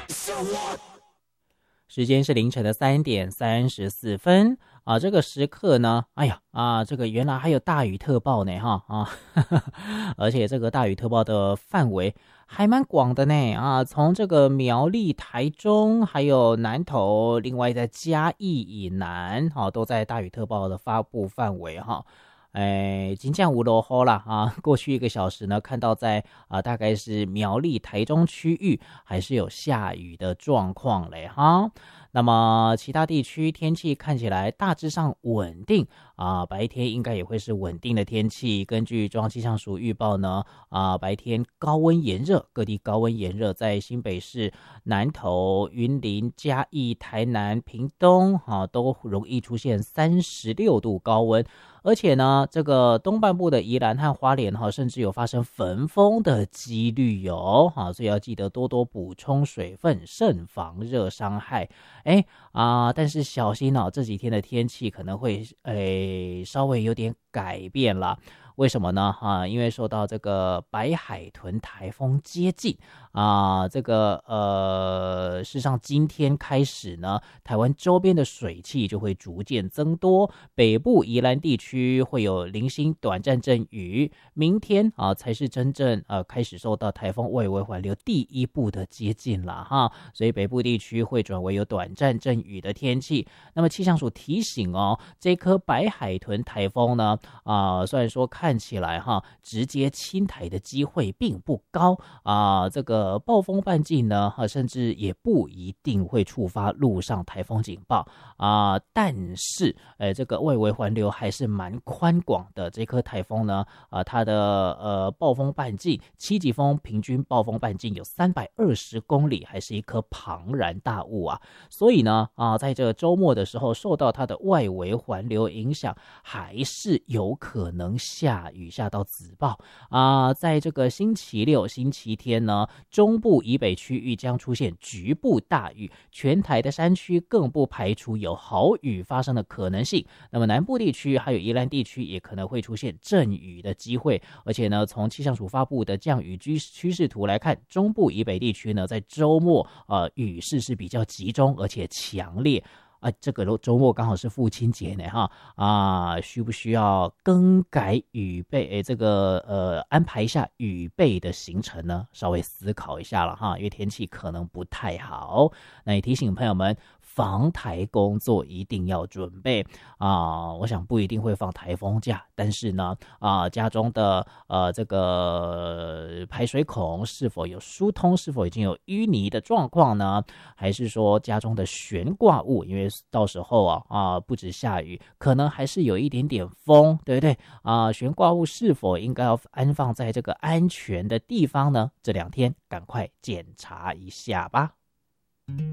时间是凌晨的3:34啊，这个时刻呢，哎呀啊，这个原来还有大雨特报呢哈啊，而且这个大雨特报的范围还蛮广的呢啊，从这个苗栗、台中，还有南投，另外在嘉义以南，都在大雨特报的发布范围哈。金降无落雨啦啊！过去1个小时呢，看到在大概是苗栗、台中区域还是有下雨的状况嘞哈。那么其他地区天气看起来大致上稳定啊，白天应该也会是稳定的天气。根据中央气象署预报呢，白天高温炎热，各地高温炎热，在新北市、南投、云林、嘉义、台南、屏东都容易出现36度高温。而且呢，这个东半部的宜兰和花莲甚至有发生焚风的几率哟，所以要记得多多补充水分，慎防热伤害。但是小心这几天的天气可能会稍微有点改变了。为什么呢？因为受到这个白海豚台风接近事实上今天开始呢，台湾周边的水汽就会逐渐增多，北部宜兰地区会有零星短暂阵雨，明天才是真正开始受到台风外围环流第一步的接近了哈，所以北部地区会转为有短暂阵雨的天气。那么气象署提醒这颗白海豚台风呢虽然说看起来直接侵台的机会并不高这个暴风半径呢甚至也不一定会触发陆上台风警报但是这个外围环流还是蛮宽广的。这颗台风呢它的暴风半径7级风平均暴风半径有320公里，还是一颗庞然大物啊。所以呢在这个周末的时候，受到它的外围环流影响，还是有可能下雨下到紫暴在这个星期六、星期天呢，中部以北区域将出现局部大雨，全台的山区更不排除有豪雨发生的可能性。那么南部地区还有宜兰地区也可能会出现阵雨的机会，而且呢，从气象署发布的降雨趋势图来看，中部以北地区呢，在周末雨势是比较集中而且强烈。这个周末刚好是父亲节呢需不需要更改雨备安排一下雨备的行程呢？稍微思考一下了因为天气可能不太好。那也提醒朋友们，防台工作一定要准备我想不一定会放台风假，但是呢家中的这个排水孔是否有疏通，是否已经有淤泥的状况呢？还是说家中的悬挂物，因为到时候不止下雨，可能还是有一点点风，对不对悬挂物是否应该要安放在这个安全的地方呢？这2天赶快检查一下吧。